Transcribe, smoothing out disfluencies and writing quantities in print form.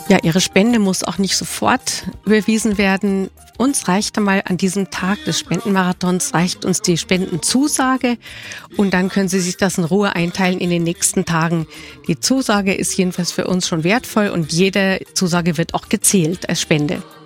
Ja, Ihre Spende muss auch nicht sofort überwiesen werden. Uns reicht einmal an diesem Tag des Spendenmarathons, reicht uns die Spendenzusage und dann können Sie sich das in Ruhe einteilen in den nächsten Tagen. Die Zusage ist jedenfalls für uns schon wertvoll und jede Zusage wird auch gezählt als Spende.